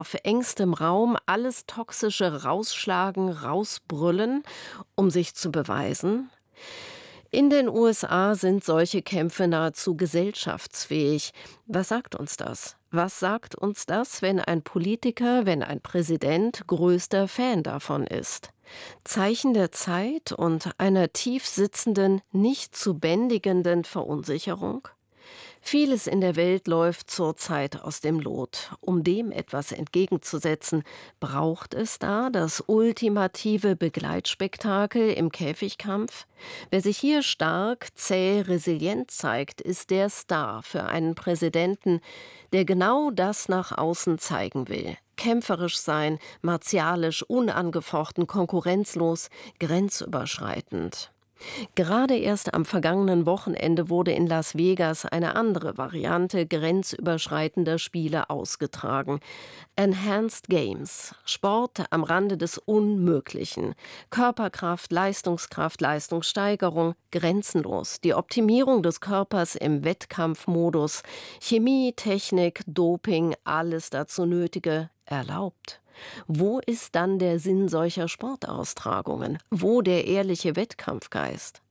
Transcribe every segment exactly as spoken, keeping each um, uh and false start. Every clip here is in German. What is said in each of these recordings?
auf engstem Raum alles Toxische rausschlagen, rausbrüllen, um sich zu beweisen? In den U S A sind solche Kämpfe nahezu gesellschaftsfähig. Was sagt uns das? Was sagt uns das, wenn ein Politiker, wenn ein Präsident größter Fan davon ist? Zeichen der Zeit und einer tief sitzenden, nicht zu bändigenden Verunsicherung? Vieles in der Welt läuft zurzeit aus dem Lot. Um dem etwas entgegenzusetzen, braucht es da das ultimative Begleitspektakel im Käfigkampf? Wer sich hier stark, zäh, resilient zeigt, ist der Star für einen Präsidenten, der genau das nach außen zeigen will. Kämpferisch sein, martialisch, unangefochten, konkurrenzlos, grenzüberschreitend. Gerade erst am vergangenen Wochenende wurde in Las Vegas eine andere Variante grenzüberschreitender Spiele ausgetragen. Enhanced Games, Sport am Rande des Unmöglichen. Körperkraft, Leistungskraft, Leistungssteigerung, grenzenlos. Die Optimierung des Körpers im Wettkampfmodus. Chemie, Technik, Doping, alles dazu Nötige erlaubt. Wo ist dann der Sinn solcher Sportaustragungen? Wo der ehrliche Wettkampfgeist?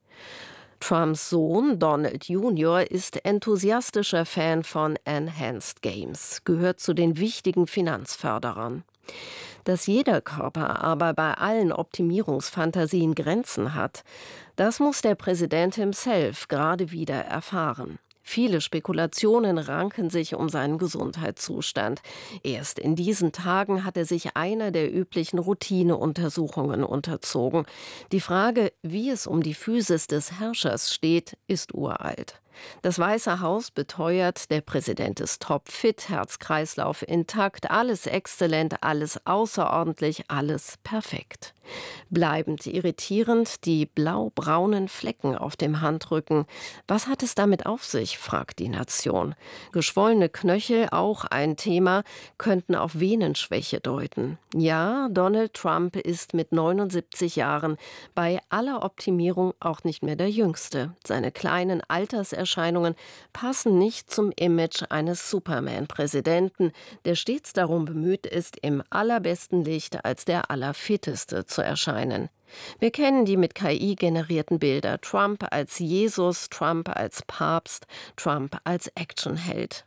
Trumps Sohn Donald Junior ist enthusiastischer Fan von Enhanced Games, gehört zu den wichtigen Finanzförderern. Dass jeder Körper aber bei allen Optimierungsfantasien Grenzen hat, das muss der Präsident himself gerade wieder erfahren. Viele Spekulationen ranken sich um seinen Gesundheitszustand. Erst in diesen Tagen hat er sich einer der üblichen Routineuntersuchungen unterzogen. Die Frage, wie es um die Physis des Herrschers steht, ist uralt. Das Weiße Haus beteuert, der Präsident ist topfit, Herz-Kreislauf intakt, alles exzellent, alles außerordentlich, alles perfekt. Bleibend irritierend die blau-braunen Flecken auf dem Handrücken. Was hat es damit auf sich, fragt die Nation. Geschwollene Knöchel, auch ein Thema, könnten auf Venenschwäche deuten. Ja, Donald Trump ist mit neunundsiebzig Jahren bei aller Optimierung auch nicht mehr der Jüngste. Seine kleinen Alterserscheinungen passen nicht zum Image eines Superman-Präsidenten, der stets darum bemüht ist, im allerbesten Licht als der Allerfitteste zu erscheinen. Wir kennen die mit K I generierten Bilder. Trump als Jesus, Trump als Papst, Trump als Actionheld.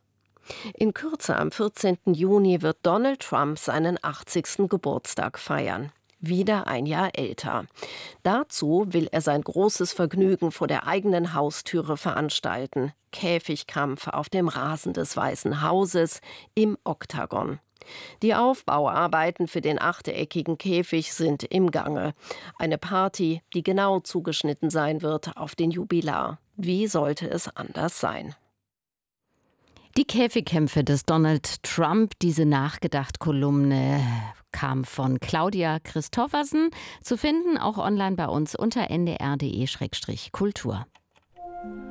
In Kürze am vierzehnten Juni wird Donald Trump seinen achtzigsten Geburtstag feiern. Wieder ein Jahr älter. Dazu will er sein großes Vergnügen vor der eigenen Haustüre veranstalten. Käfigkampf auf dem Rasen des Weißen Hauses im Oktagon. Die Aufbauarbeiten für den achteckigen Käfig sind im Gange. Eine Party, die genau zugeschnitten sein wird auf den Jubilar. Wie sollte es anders sein? Die Käfigkämpfe des Donald Trump, diese Nachgedacht-Kolumne kam von Claudia Christoffersen, zu finden auch online bei uns unter n d r punkt d e slash kultur.